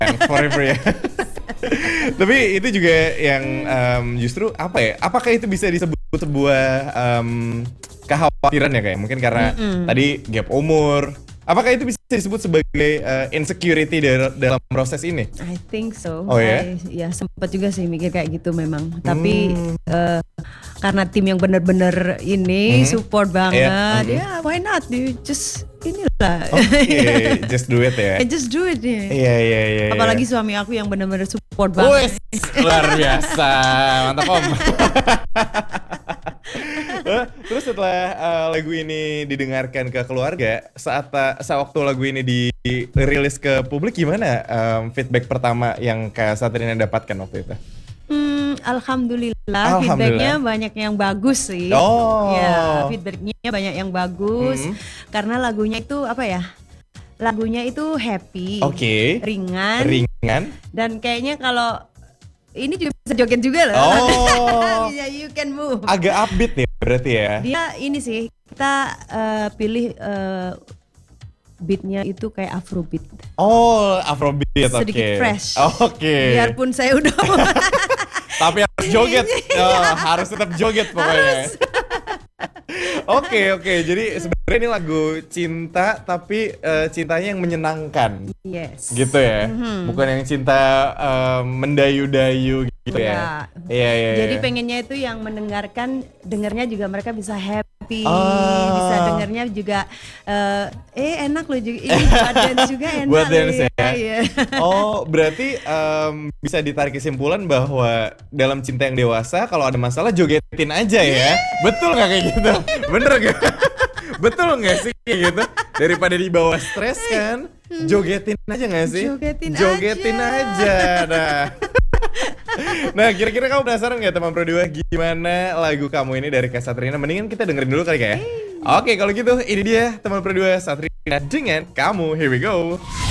forever ya. Tapi itu juga yang justru apa ya? Apakah itu bisa disebut sebuah kekhawatiran ya kayak mungkin karena tadi gap umur. Apakah itu bisa disebut sebagai insecurity dalam proses ini? I think so. Oh ya? Ya sempat juga sih mikir kayak gitu memang. Tapi karena tim yang benar-benar ini support banget, ya why not? You just inilah. Oke, just do it ya. Just do it ya. Iya. Apalagi suami aku yang benar-benar support banget. Luar biasa, mantap om. Terus setelah lagu ini didengarkan ke keluarga, saat waktu lagu ini dirilis ke publik gimana feedback pertama yang Kak Satrina dapatkan waktu itu? Alhamdulillah, feedbacknya banyak yang bagus sih. Ya, feedbacknya banyak yang bagus karena lagunya itu apa ya? Lagunya itu happy, ringan, dan kayaknya kalau ini juga bisa joget juga loh. Bisa you can move. Agak upbeat nih berarti ya. Dia ini sih kita pilih beatnya itu kayak Afrobeat. Afrobeat. Sedikit fresh. Biarpun saya udah tapi harus joget. Harus tetap joget pokoknya. Oke. Jadi sebenarnya ini lagu cinta tapi cintanya yang menyenangkan. Yes. Gitu ya. Bukan yang cinta mendayu-dayu gitu ya. Iya. Jadi pengennya itu yang dengarnya juga mereka bisa happy, bisa dengarnya juga enak loh juga. Ini buat dance juga enak. Buat dance ya. Iya. Berarti bisa ditarik kesimpulan bahwa dalam cinta yang dewasa kalau ada masalah jogetin aja ya. Betul nggak kayak gitu? Bener gak? Betul nggak sih kayak gitu? Daripada dibawa stres kan, jogetin aja nggak sih? Jogetin aja. Nah, kira-kira kamu penasaran nggak teman Pro 2 gimana lagu kamu ini dari Kak Satrina? Mendingan kita dengerin dulu kali ya. Oke, kalau gitu ini dia teman Pro 2 Satrina dengan Kamu. Here we go.